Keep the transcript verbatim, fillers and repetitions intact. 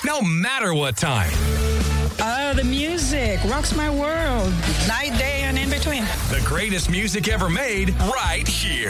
no matter what time. Oh, the music rocks my world. Night, day, and in between. The greatest music ever made, right here.